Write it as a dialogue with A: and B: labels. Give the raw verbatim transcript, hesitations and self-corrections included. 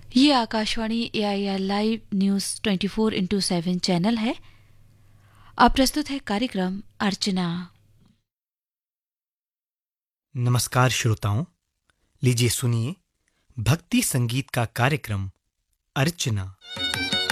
A: ये आकाशवाणी ए I R live news twenty four into seven channel है। अब प्रस्तुत है कार्यक्रम अर्चना।
B: नमस्कार श्रोताओं, लीजिए सुनिए भक्ति संगीत का कार्यक्रम अर्चना।